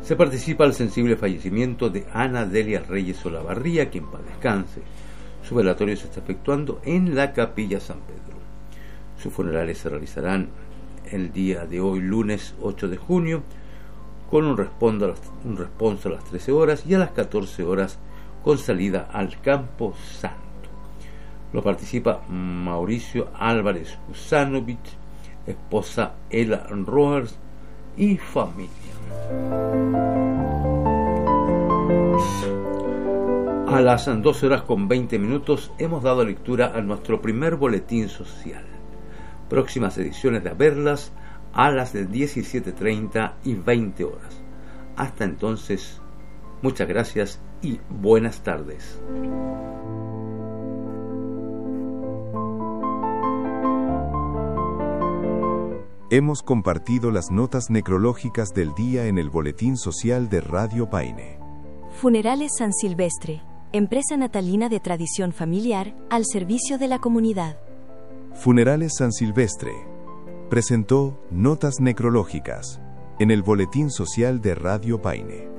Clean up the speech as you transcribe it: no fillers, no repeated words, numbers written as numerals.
Se participa al sensible fallecimiento de Ana Delia Reyes Olavarría, quien paz descanse. Su velatorio se está efectuando en la Capilla San Pedro. Sus funerales se realizarán el día de hoy, lunes 8 de junio, con un responso a las 13 horas y a las 14 horas con salida al Campo Santo. Lo participa Mauricio Álvarez Usanovich, esposa Ela Roers y familia. A las 12 horas con 20 minutos hemos dado lectura a nuestro primer boletín social. Próximas ediciones de Haberlas a las de 17:30 y 20 horas. Hasta entonces, muchas gracias y buenas tardes. Hemos compartido las notas necrológicas del día en el Boletín Social de Radio Paine. Funerales San Silvestre, empresa natalina de tradición familiar, al servicio de la comunidad. Funerales San Silvestre presentó Notas Necrológicas en el Boletín Social de Radio Paine.